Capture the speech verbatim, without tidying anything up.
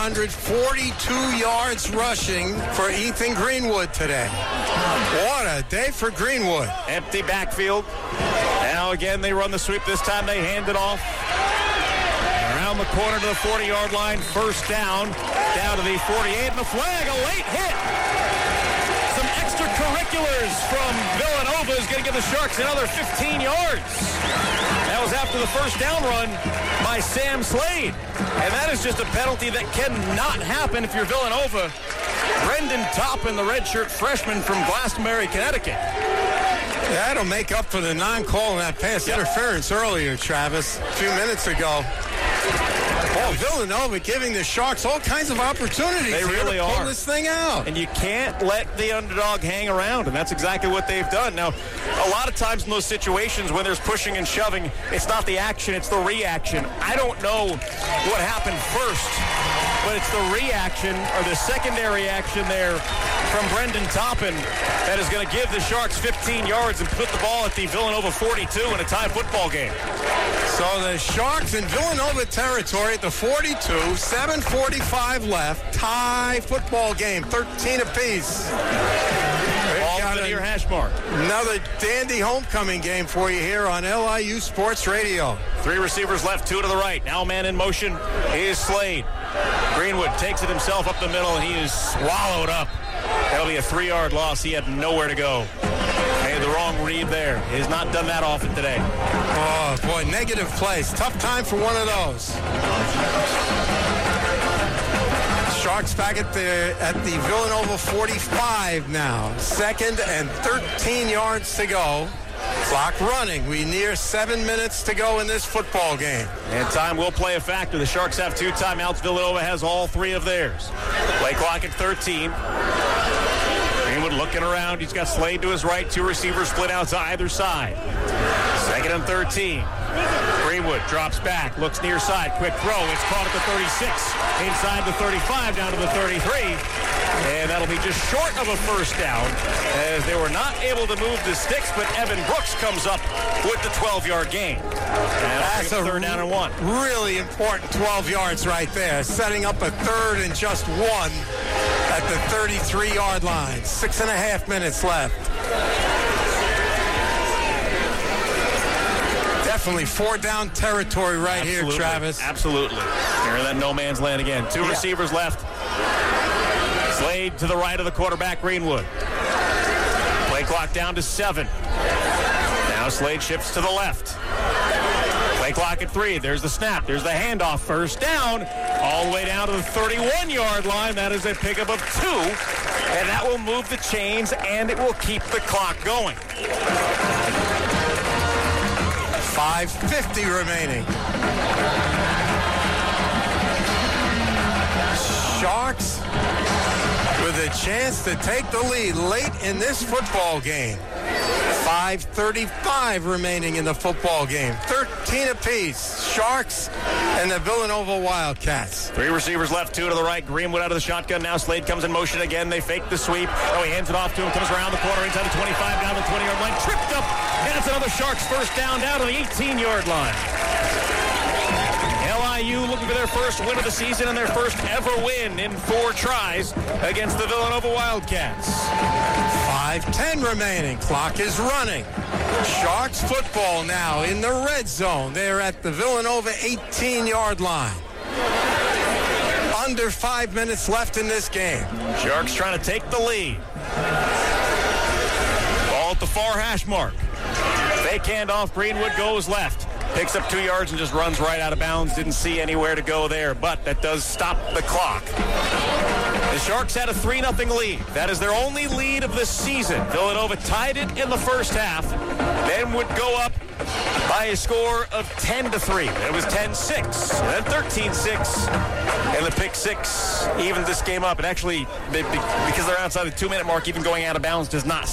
hundred forty-two yards rushing for Ethan Greenwood today. What a day for Greenwood. Empty backfield. Now again they run the sweep. This time they hand it off. Around the corner to the forty-yard line. First down. Down to the forty-eight. And the flag. A late hit. Some extracurriculars from Villanova is going to give the Sharks another fifteen yards. That was after the first down run by Sam Slade. And that is just a penalty that cannot happen if you're Villanova. Brendan Toppin, the redshirt freshman from Glastonbury, Connecticut. That'll make up for the non-call and that pass yep. interference earlier, Travis, a few minutes ago. Oh, Villanova giving the Sharks all kinds of opportunities. They really to are. pull this thing out. And you can't let the underdog hang around, and that's exactly what they've done. Now, a lot of times in those situations when there's pushing and shoving, it's not the action, it's the reaction. I don't know what happened first, but it's the reaction or the secondary action there from Brendan Toppin that is going to give the Sharks fifteen yards and put the ball at the Villanova forty-two in a tie football game. So the Sharks in Villanova territory at the forty-two, seven forty-five left, tie football game, thirteen apiece. Ball to the near hash mark. Another dandy homecoming game for you here on L I U Sports Radio. Three receivers left, two to the right. Now man in motion is Slade. Greenwood takes it himself up the middle, and he is swallowed up. That'll be a three-yard loss. He had nowhere to go. Made the wrong read there. He has not done that often today. Oh, boy, negative plays. Tough time for one of those. Sharks back at the at the Villanova forty-five now. Second and thirteen yards to go. Clock running. We near seven minutes to go in this football game. And time will play a factor. The Sharks have two timeouts. Villanova has all three of theirs. Play clock at thirteen. Greenwood looking around. He's got Slade to his right. Two receivers split out to either side. Second and thirteen. Greenwood drops back, looks near side. Quick throw. It's caught at the thirty-six. Inside the thirty-five, down to the thirty-three. And that'll be just short of a first down as they were not able to move the sticks, but Evan Brooks comes up with the twelve-yard gain. And that's a third down and one. Really important twelve yards right there, setting up a third and just one at the thirty-three-yard line. Six and a half minutes left. Definitely four down territory right Absolutely. here, Travis. Absolutely. Here in that no man's land again. Two yeah. receivers left. Slade to the right of the quarterback, Greenwood. Play clock down to seven. Now Slade shifts to the left. Play clock at three. There's the snap. There's the handoff. First down. All the way down to the thirty-one-yard line. That is a pickup of two. And that will move the chains, and it will keep the clock going. five fifty remaining. Sharks with a chance to take the lead late in this football game. five thirty-five remaining in the football game. thirteen apiece. Sharks and the Villanova Wildcats. Three receivers left, two to the right. Greenwood out of the shotgun. Now Slade comes in motion again. They fake the sweep. Oh, he hands it off to him. Comes around the corner inside the twenty-five, down the twenty-yard line. Tripped up. And it's another Sharks first down down to the eighteen-yard line. L I U looking for their first win of the season and their first ever win in four tries against the Villanova Wildcats. five ten remaining. Clock is running. Sharks football now in the red zone. They're at the Villanova eighteen-yard line. Under five minutes left in this game. Sharks trying to take the lead. Ball at the far hash mark. Fake handoff. Greenwood goes left. Picks up two yards and just runs right out of bounds. Didn't see anywhere to go there, but that does stop the clock. The Sharks had a three nothing lead. That is their only lead of the season. Villanova tied it in the first half, then would go up by a score of ten to three. It was ten six, then thirteen six, and the pick six evened this game up. And actually, because they're outside the two-minute mark, even going out of bounds does not